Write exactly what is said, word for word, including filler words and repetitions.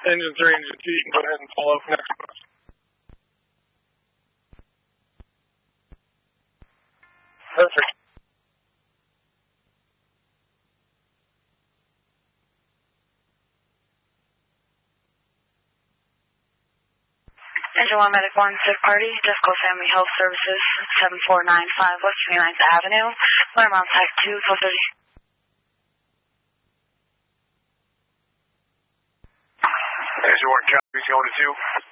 Engine three, engine two, you can go ahead and follow next bus. Perfect. Engine one, Medic one, sick party, Jeffco Family Health Services, seven four nine five West twenty-ninth Avenue, Claremont Type two, twelve thirty. Engine one, copies going to two.